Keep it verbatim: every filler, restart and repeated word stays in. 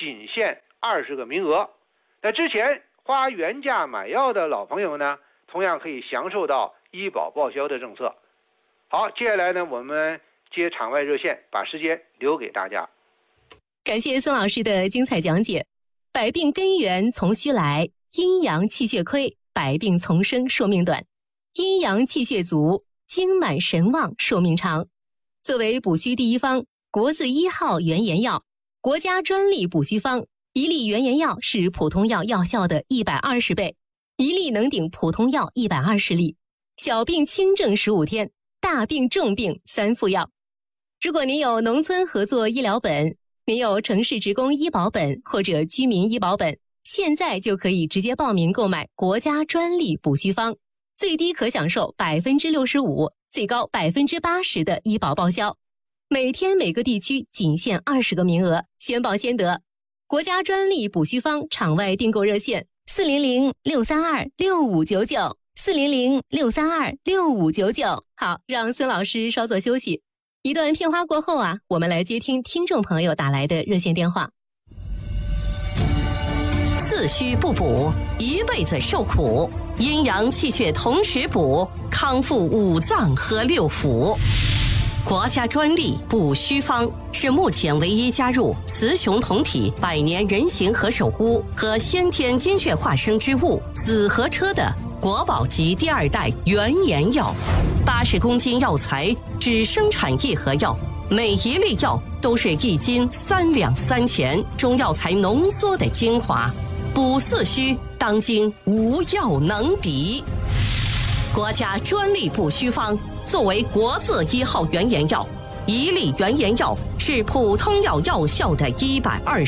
仅限二十个名额。那之前花原价买药的老朋友呢，同样可以享受到医保报销的政策。好，接下来呢，我们接场外热线，把时间留给大家。 感谢孙老师的精彩讲解。百病根源从虚来，阴阳气血亏，百病丛生，寿命短；阴阳气血足，精满神旺，寿命长。作为补虚第一方，国字一号原研药，国家专利补虚方，一粒原研药是普通药药效的一百二十倍，一粒能顶普通药一百二十粒。小病轻症十五天，大病重病三副药。如果您有农村合作医疗本，您有城市职工医保本或者居民医保本，现在就可以直接报名购买国家专利补虚方，最低可享受百分之六十五，最高百分之八十的医保报销。每天每个地区仅限二十个名额，先报先得。国家专利补虚方场外订购热线：四零零六三二六五九九，四零零六三二六五九九。好，让孙老师稍作休息。一段片花过后啊，我们来接听听众朋友打来的热线电话。 四虚不补，一辈子受苦；阴阳气血同时补，康复五脏和六腑。国家专利补虚方是目前唯一加入雌雄同体百年人形和守护和先天精血化生之物紫河车的国宝级第二代原研药。八十公斤药材只生产一盒药，每一粒药都是一斤三两三钱中药材浓缩的精华，补四虚当今无药能敌。国家专利补虚方作为国字一号原研药，一粒原研药是普通药药效的一百二